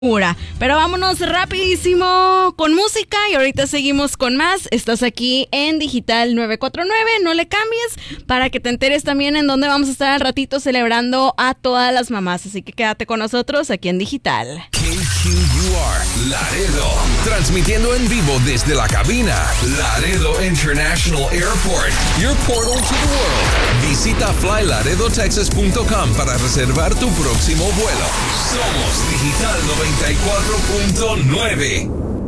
Pero vámonos rapidísimo con música y ahorita seguimos con más. Estás aquí en Digital 949, no le cambies para que te enteres también en dónde vamos a estar al ratito celebrando a todas las mamás. Así que quédate con nosotros aquí en Digital. KQUR Laredo, transmitiendo en vivo desde la cabina Laredo International Airport, your portal to the world. Visita flylaredotexas.com para reservar tu próximo vuelo. Somos Digital 94.9.